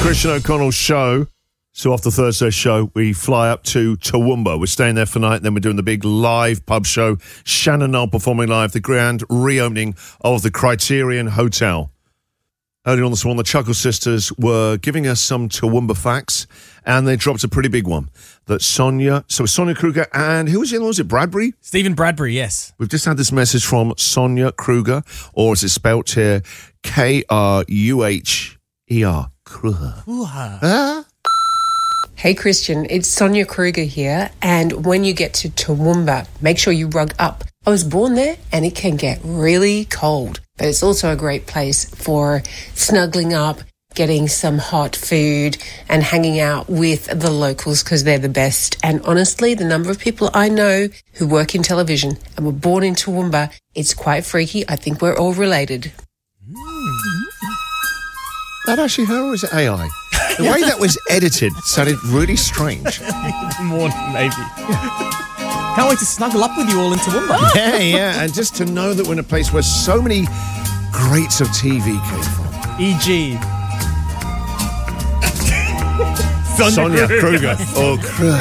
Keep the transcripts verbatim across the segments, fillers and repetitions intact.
Christian O'Connell's show. So after Thursday's show, we fly up to Toowoomba. We're staying there for the night, then we're doing the big live pub show. Shannon Noll performing live, the grand reopening of the Criterion Hotel. Earlier on this morning, the Chuckle Sisters were giving us some Toowoomba facts, and they dropped a pretty big one. That Sonia, so Sonia Kruger, and who was the other one? Was it Bradbury? Stephen Bradbury, yes. We've just had this message from Sonia Kruger, or is it spelt here, K R U H E R, Kruger. Huh? Hey Christian, it's Sonia Kruger here, and when you get to Toowoomba, make sure you rug up. I was born there, and it can get really cold, but it's also a great place for snuggling up, getting some hot food, and hanging out with the locals because they're the best. And honestly, the number of people I know who work in television and were born in Toowoomba, it's quite freaky. I think we're all related. That actually her, or is it A I? The way that was edited sounded really strange. More, maybe. Can't wait to snuggle up with you all in Toowoomba. Yeah, yeah, and just to know that we're in a place where so many greats of T V came from. for example Sonia, Sonia Kruger. Kruger. Oh,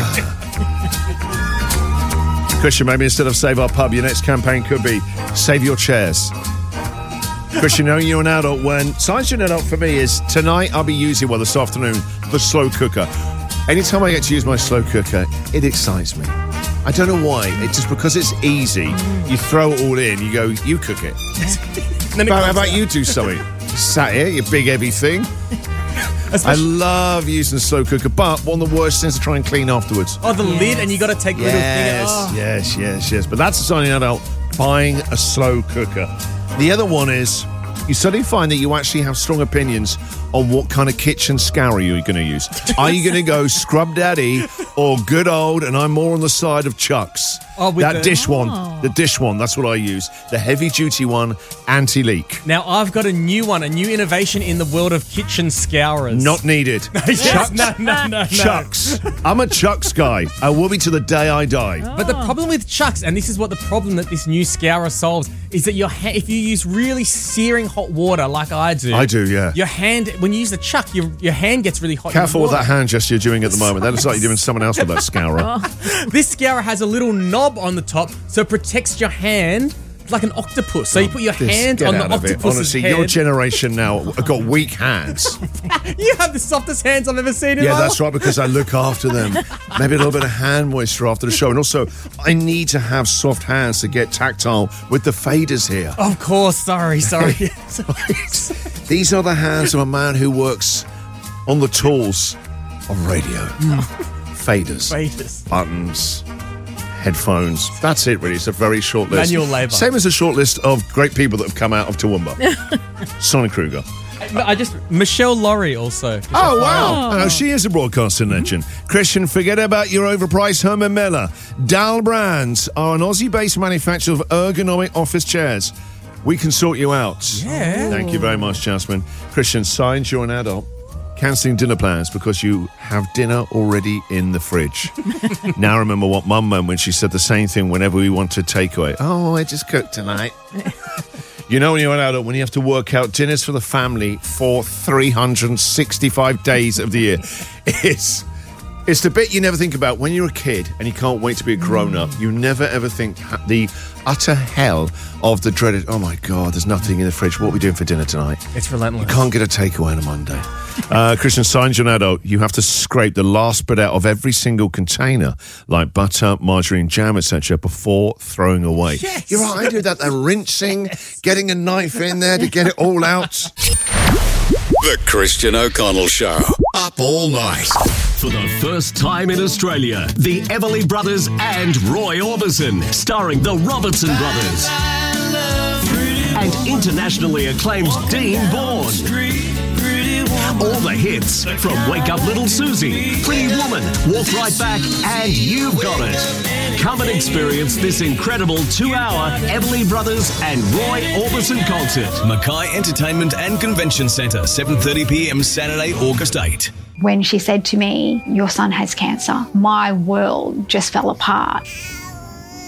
Kruger. Christian, maybe instead of Save Our Pub, your next campaign could be Save Your Chairs. Christian, knowing you're an adult, when science you're an adult for me is tonight I'll be using, well, this afternoon, the slow cooker. Anytime I get to use my slow cooker, it excites me. I don't know why. It's just because it's easy. You throw it all in, you go, you cook it. Then it How comes about out. you do something? Sat here, you big heavy thing. I Especially- love using the slow cooker, but one of the worst things to try and clean afterwards. Oh, the lid, and you got to take the little thing. Yes, Oh. yes, yes, yes. But that's a sign of an adult buying a slow cooker. The other one is you suddenly find that you actually have strong opinions on what kind of kitchen scourer you're going to use. Are you going to go Scrub Daddy or good old, and I'm more on the side of Chuck's? Oh, with that the- dish one, the dish one, that's what I use. The heavy-duty one, anti-leak. Now, I've got a new one, a new innovation in the world of kitchen scourers. Not needed. Yes, no, no, no, no. Chuck's. I'm a Chuck's guy. I will be to the day I die. But the problem with Chuck's, and this is what the problem that this new scourer solves, is that your ha- if you use really searing hot water like I do, I do, yeah. your hand, when you use the Chuck, your your hand gets really hot. in Careful with water. that hand gesture you're doing at the moment. That looks like you're doing someone else with that scourer. This scourer has a little knob on the top, so it protects your hand like an octopus. So you put your This- hand get on the out of it. octopus's Honestly, head. your generation now have got weak hands. You have the softest hands I've ever seen in Yeah, my that's life. right, because I look after them. Maybe a little bit of hand moisture after the show. And also, I need to have soft hands to get tactile with the faders here. Of course, sorry, sorry. These are the hands of a man who works on the tools of radio. Faders, Faders. buttons, headphones. That's it, really. It's a very short list. Manual labour. Same as a short list of great people that have come out of Toowoomba. Sonia Kruger. I just Michelle Laurie also. Oh, wow. Oh. She is a broadcasting legend. Christian, forget about your overpriced Herman Miller. Dal Brands are an Aussie-based manufacturer of ergonomic office chairs. We can sort you out. Yeah. Thank you very much, Jasmine. Christian, signs you're an adult. Cancelling dinner plans because you have dinner already in the fridge. Now I remember what Mum meant when she said the same thing whenever we wanted takeaway. Oh, I just cooked tonight. You know when you're an adult, when you have to work out dinners for the family for three hundred sixty-five days of the year. It's, it's the bit you never think about. When you're a kid and you can't wait to be a grown-up, you never ever think the utter hell of the dreaded, oh my God, there's nothing in the fridge. What are we doing for dinner tonight? It's relentless. You can't get a takeaway on a Monday. Uh, Christian, signs you're an adult. You have to scrape the last bit out of every single container, like butter, margarine, jam, et cetera, before throwing away. Yes. You're right, I do that. The rinsing, getting a knife in there to get it all out. The Christian O'Connell Show. Up all night. For the first time in Australia, the Everly Brothers and Roy Orbison, starring the Robertson Brothers. And internationally acclaimed Dean Bourne. All the hits from Wake Up Little Susie, Pretty Woman, Walk Right Back, and You've Got It. Come and experience this incredible two-hour Everly Brothers and Roy Orbison concert. Mackay Entertainment and Convention Centre, seven thirty p m Saturday, August eighth. When she said to me, "Your son has cancer," my world just fell apart.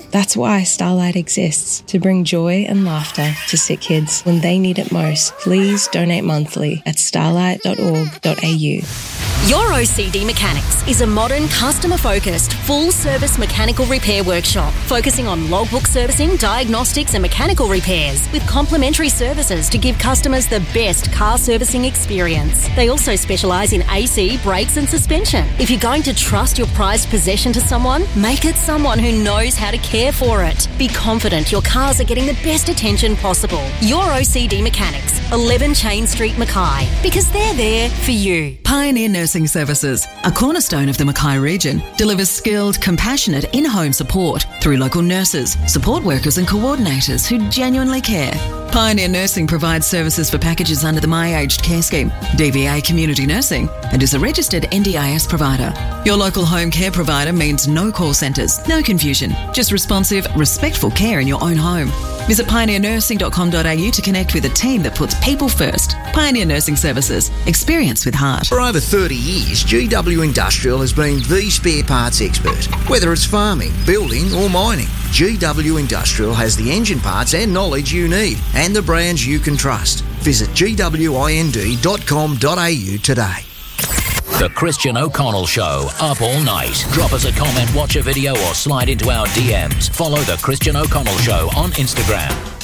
That's why Starlight exists, to bring joy and laughter to sick kids when they need it most. Please donate monthly at starlight dot org dot a u. Your O C D Mechanics is a modern, customer-focused, full-service mechanical repair workshop focusing on logbook servicing, diagnostics and mechanical repairs with complimentary services to give customers the best car servicing experience. They also specialise in A C, brakes and suspension. If you're going to trust your prized possession to someone, make it someone who knows how to care for it. Be confident your cars are getting the best attention possible. Your O C D Mechanics, eleven Chain Street, Mackay, because they're there for you. Pioneer Nursing Services, a cornerstone of the Mackay region, delivers skilled, compassionate in-home support through local nurses, support workers and coordinators who genuinely care. Pioneer Nursing provides services for packages under the My Aged Care Scheme, D V A Community Nursing, and is a registered N D I S provider. Your local home care provider means no call centres, no confusion, just responsive, respectful care in your own home. Visit pioneer nursing dot com dot a u to connect with a team that puts people first. Pioneer Nursing Services. Experience with heart. For over thirty years, G W Industrial has been the spare parts expert. Whether it's farming, building or mining, G W Industrial has the engine parts and knowledge you need and the brands you can trust. Visit g w i n d dot com dot a u today. The Christian O'Connell Show, up all night. Drop us a comment, watch a video or slide into our D Ms. Follow The Christian O'Connell Show on Instagram.